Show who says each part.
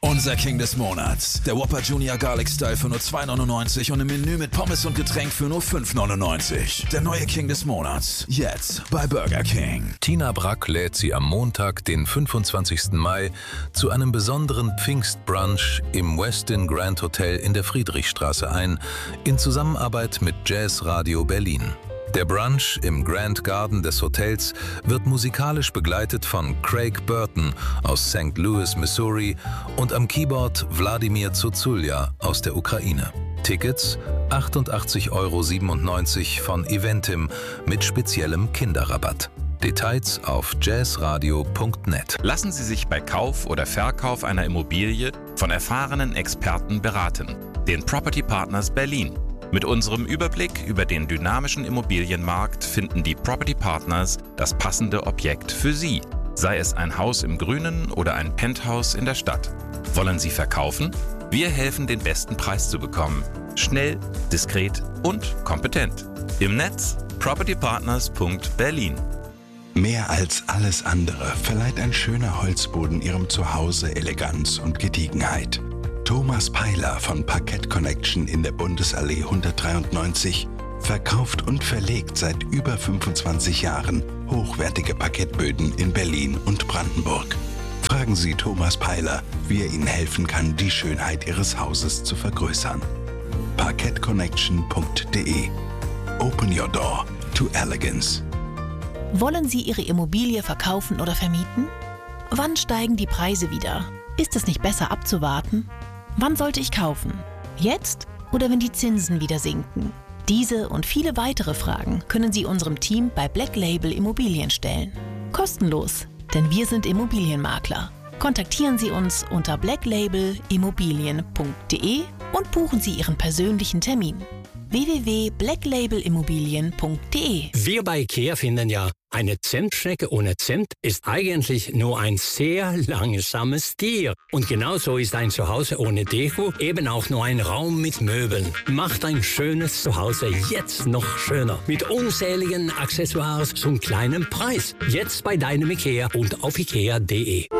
Speaker 1: Unser King des Monats. Der Whopper Junior Garlic Style für nur 2,99 und im Menü mit Pommes und Getränk für nur 5,99. Der neue King des Monats. Jetzt bei Burger King.
Speaker 2: Tina Brack lädt Sie am Montag, den 25. Mai, zu einem besonderen Pfingstbrunch im Westin Grand Hotel in der Friedrichstraße ein, in Zusammenarbeit mit Jazz Radio Berlin. Der Brunch im Grand Garden des Hotels wird musikalisch begleitet von Craig Burton aus St. Louis, Missouri und am Keyboard Wladimir Zuzulja aus der Ukraine. Tickets 88,97 € von Eventim mit speziellem Kinderrabatt. Details auf jazzradio.net.
Speaker 3: Lassen Sie sich bei Kauf oder Verkauf einer Immobilie von erfahrenen Experten beraten. Den Property Partners Berlin. Mit unserem Überblick über den dynamischen Immobilienmarkt finden die Property Partners das passende Objekt für Sie, sei es ein Haus im Grünen oder ein Penthouse in der Stadt. Wollen Sie verkaufen? Wir helfen, den besten Preis zu bekommen. Schnell, diskret und kompetent. Im Netz propertypartners.berlin.
Speaker 4: Mehr als alles andere verleiht ein schöner Holzboden Ihrem Zuhause Eleganz und Gediegenheit. Thomas Peiler von Parkett Connection in der Bundesallee 193 verkauft und verlegt seit über 25 Jahren hochwertige Parkettböden in Berlin und Brandenburg. Fragen Sie Thomas Peiler, wie er Ihnen helfen kann, die Schönheit Ihres Hauses zu vergrößern. parkettconnection.de. Open your door to elegance.
Speaker 5: Wollen Sie Ihre Immobilie verkaufen oder vermieten? Wann steigen die Preise wieder? Ist es nicht besser abzuwarten? Wann sollte ich kaufen? Jetzt oder wenn die Zinsen wieder sinken? Diese und viele weitere Fragen können Sie unserem Team bei Black Label Immobilien stellen. Kostenlos, denn wir sind Immobilienmakler. Kontaktieren Sie uns unter blacklabelimmobilien.de und buchen Sie Ihren persönlichen Termin. www.blacklabelimmobilien.de.
Speaker 6: Wir bei IKEA finden ja, eine Zimtschnecke ohne Zimt ist eigentlich nur ein sehr langsames Tier. Und genauso ist ein Zuhause ohne Deko eben auch nur ein Raum mit Möbeln. Macht ein schönes Zuhause jetzt noch schöner. Mit unzähligen Accessoires zum kleinen Preis. Jetzt bei deinem IKEA und auf ikea.de.